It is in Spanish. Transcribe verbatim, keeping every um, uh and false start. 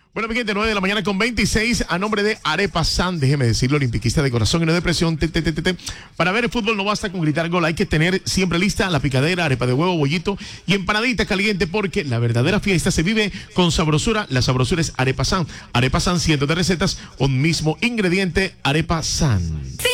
Bueno, mi gente, nueve de la mañana con veintiséis, a nombre de Arepa San, déjeme decirlo, olimpiquista de corazón y no de presión, te, te, te, te, te. Para ver el fútbol no basta con gritar gol, hay que tener siempre lista la picadera, arepa de huevo, bollito y empanadita caliente, porque la verdadera fiesta se vive con sabrosura. La sabrosura es Arepa San. Arepa San, cientos de recetas, un mismo ingrediente, Arepa San.